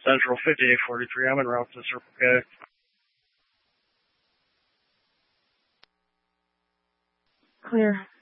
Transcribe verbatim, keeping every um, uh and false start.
Central fifty-eight forty-three. I'm en route to Circle K. Clear.